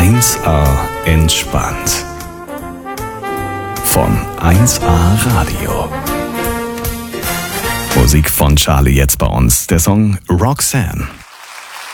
1A entspannt. Von 1A Radio. Musik von Charlie jetzt bei uns. Der Song Roxanne.